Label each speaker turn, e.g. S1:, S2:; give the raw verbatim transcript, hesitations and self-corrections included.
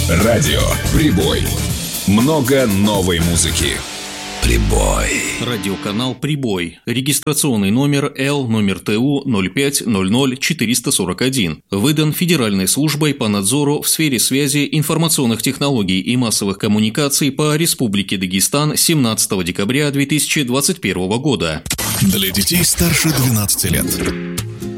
S1: Радио «Прибой». Много новой музыки. Прибой.
S2: Радиоканал «Прибой». Регистрационный номер Л номер Т У ноль пять ноль ноль четыреста сорок один. Выдан Федеральной службой по надзору в сфере связи, информационных технологий и массовых коммуникаций по Республике Дагестан семнадцатого декабря две тысячи двадцать первого года.
S1: Для детей старше двенадцати лет.